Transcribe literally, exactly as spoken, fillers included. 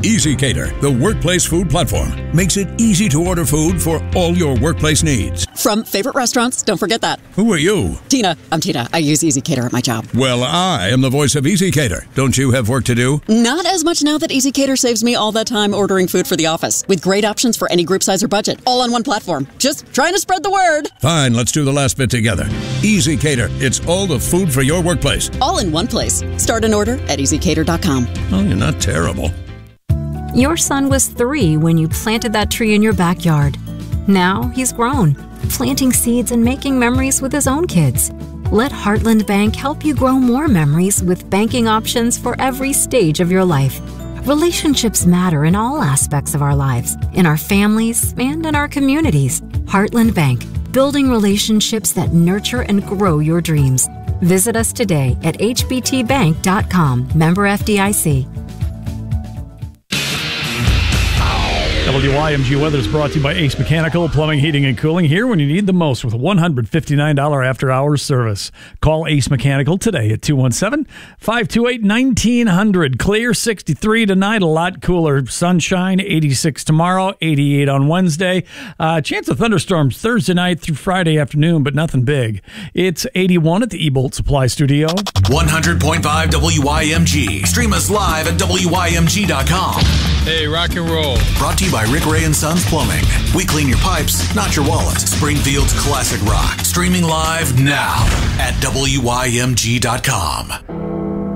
EasyCater, the workplace food platform, makes it easy to order food for all your workplace needs. From favorite restaurants, don't forget that. Who are you? Tina. I'm Tina. I use EasyCater at my job. Well, I am the voice of EasyCater. Don't you have work to do? Not as much now that EasyCater saves me all that time ordering food for the office, with great options for any group size or budget, all on one platform. Just trying to spread the word. Fine, let's do the last bit together. EasyCater. It's all the food for your workplace. All in one place. Start an order at easy cater dot com. Oh, you're not terrible. Your son was three when you planted that tree in your backyard. Now he's grown, planting seeds and making memories with his own kids. Let Heartland Bank help you grow more memories with banking options for every stage of your life. Relationships matter in all aspects of our lives, in our families, and in our communities. Heartland Bank, building relationships that nurture and grow your dreams. Visit us today at h b t bank dot com. Member F D I C. W I M G weather is brought to you by Ace Mechanical, plumbing, heating, and cooling. Here when you need the most with one hundred fifty-nine dollars after-hours service. Call Ace Mechanical today at two one seven, five two eight, one nine zero zero. Clear, sixty-three tonight, a lot cooler. Sunshine, eighty-six tomorrow, eighty-eight on Wednesday. Uh, chance of thunderstorms Thursday night through Friday afternoon, but nothing big. It's eighty-one at the E-Bolt Supply Studio. one hundred point five W I M G. Stream us live at W I M G dot com. Hey, rock and roll. Brought to you by Rick Ray and Sons Plumbing. We clean your pipes, not your wallet. Springfield's classic rock. Streaming live now at W I M G dot com.